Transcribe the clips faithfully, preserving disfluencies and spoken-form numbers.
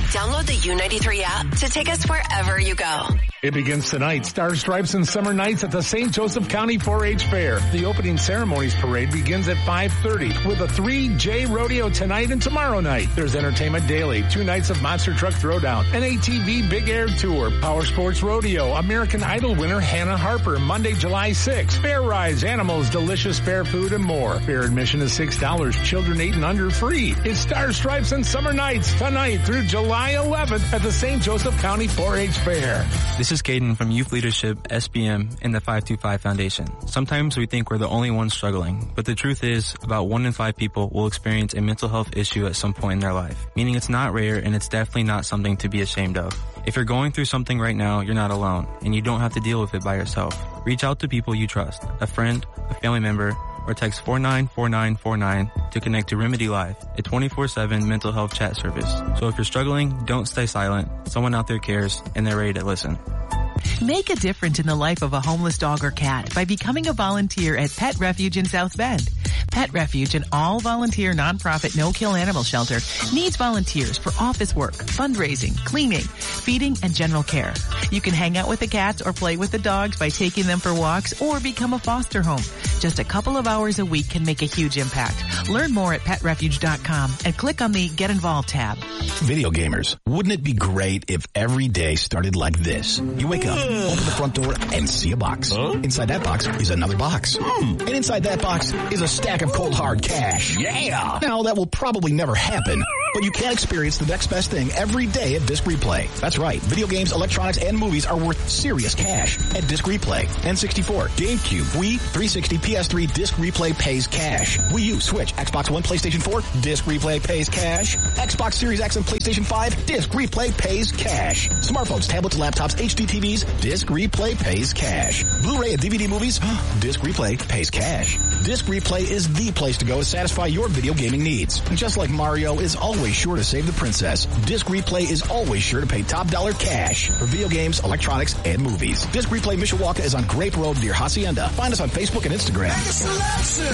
Download the U ninety-three app to take us wherever you go. It begins tonight. Star Stripes and Summer Nights at the Saint Joseph County four H Fair. The opening ceremonies parade begins at five thirty with a three J rodeo tonight and tomorrow night. There's entertainment daily, two nights of Monster Truck Throwdown, an A T V Big Air Tour, Power Sports Rodeo, American Idol winner Hannah Harper, Monday, July sixth, fair rides, animals, delicious fair food, and more. Fair admission is six dollars. Children eight and under free. It's Star Stripes and Summer Nights tonight through July eleventh at the Saint Joseph County four H Fair. This is Caden from Youth Leadership, S B M, and the five two five Foundation. Sometimes we think we're the only ones struggling, but the truth is about one in five people will experience a mental health issue at some point in their life, meaning it's not rare and it's definitely not something to be ashamed of. If you're going through something right now, you're not alone, and you don't have to deal with it by yourself. Reach out to people you trust, a friend, a family member, or text four nine four nine four nine to connect to Remedy Live, a twenty-four seven mental health chat service. So if you're struggling, don't stay silent. Someone out there cares, and they're ready to listen. Make a difference in the life of a homeless dog or cat by becoming a volunteer at Pet Refuge in South Bend. Pet Refuge, an all-volunteer nonprofit no-kill animal shelter, needs volunteers for office work, fundraising, cleaning, feeding, and general care. You can hang out with the cats or play with the dogs by taking them for walks or become a foster home. Just a couple of hours a week can make a huge impact. Learn more at pet refuge dot com and click on the Get Involved tab. Video gamers, wouldn't it be great if every day started like this? You wake up, open the front door, and see a box. Huh? Inside that box is another box. Mm. And inside that box is a stack of cold hard cash. Yeah! Now, that will probably never happen, but you can experience the next best thing every day at Disc Replay. That's right. Video games, electronics, and movies are worth serious cash at Disc Replay. N sixty-four, GameCube, Wii, three sixty, P S three, Disc Replay pays cash. Wii U, Switch, Xbox One, PlayStation four, Disc Replay pays cash. Xbox Series X and PlayStation five, Disc Replay pays cash. Smartphones, tablets, laptops, H D T Vs, Disc Replay pays cash. Blu-ray and D V D movies, Disc Replay pays cash. Disc Replay is the place to go to satisfy your video gaming needs. And just like Mario is always sure to save the princess, Disc Replay is always sure to pay top dollar cash for video games, electronics, and movies. Disc Replay Mishawaka is on Grape Road near Hacienda. Find us on Facebook and Instagram. Mega selection,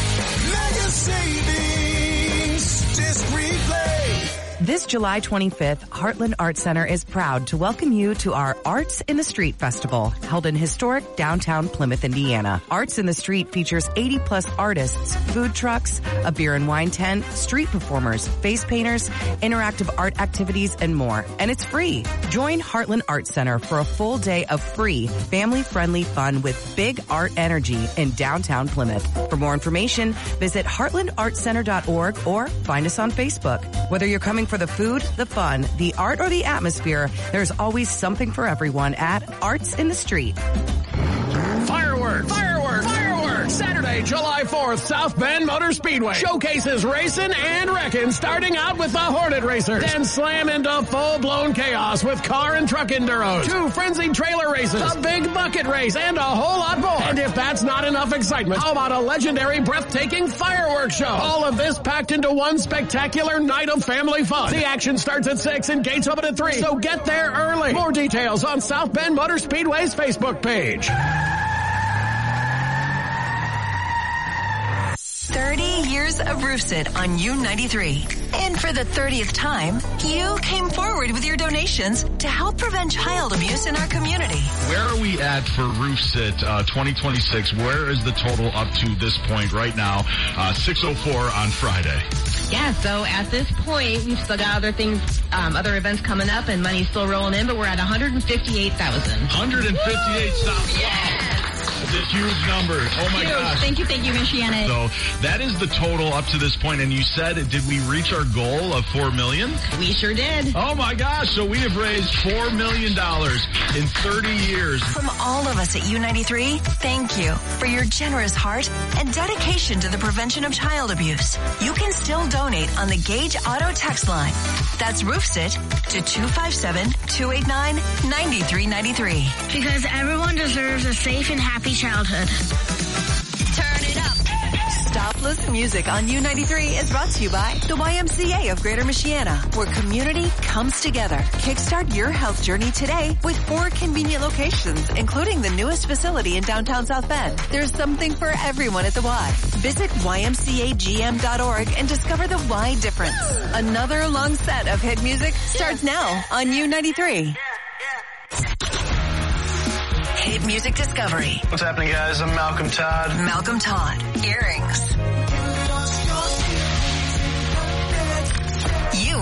mega savings, Disc Replay. This July twenty-fifth, Heartland Arts Center is proud to welcome you to our Arts in the Street Festival, held in historic downtown Plymouth, Indiana. Arts in the Street features eighty plus artists, food trucks, a beer and wine tent, street performers, face painters, interactive art activities, and more. And it's free. Join Heartland Arts Center for a full day of free, family-friendly fun with big art energy in downtown Plymouth. For more information, visit heartland arts center dot org or find us on Facebook. Whether you're coming for the food, the fun, the art, or the atmosphere, there's always something for everyone at Arts in the Street. Fireworks! Fireworks! Fireworks! Saturday, July fourth, South Bend Motor Speedway showcases racing and wrecking, starting out with the Hornet Racers. Then slam into full-blown chaos with car and truck enduros, two frenzied trailer races, a big bucket race, and a whole lot more. And if that's not enough excitement, how about a legendary, breathtaking fireworks show? All of this packed into one spectacular night of family fun. The action starts at six and gates open at three, so get there early. More details on South Bend Motor Speedway's Facebook page. thirty years of Roofsit on U ninety-three. And for the thirtieth time, you came forward with your donations to help prevent child abuse in our community. Where are we at for Roofsit uh, twenty twenty-six? Where is the total up to this point right now? Uh, six oh four on Friday. Yeah, so at this point, we've still got other things, um, other events coming up, and money's still rolling in, but we're at one hundred fifty-eight thousand. one hundred fifty-eight thousand. Yes! It's a huge number. Oh, my huge. gosh. Thank you, thank you, Miss Shannon. So that is the total up to this point. And you said, did we reach our goal of four million dollars? We sure did. Oh, my gosh. So we have raised four million dollars in thirty years. From all of us at U ninety-three, thank you for your generous heart and dedication to the prevention of child abuse. You can still donate on the Gage Auto text line. That's Roofsit to two five seven, two eight nine, nine three nine three. Because everyone deserves a safe and happy childhood. Turn it up. Stop Topless Music on U ninety-three is brought to you by the Y M C A of Greater Michiana, where community comes together. Kickstart your health journey today with four convenient locations, including the newest facility in downtown South Bend. There's something for everyone at the Y. Visit Y M C A G M dot org and discover the Y difference. Another long set of hit music starts now on U ninety-three. Hit Music Discovery. What's happening, guys? I'm Malcolm Todd. Malcolm Todd. Earrings.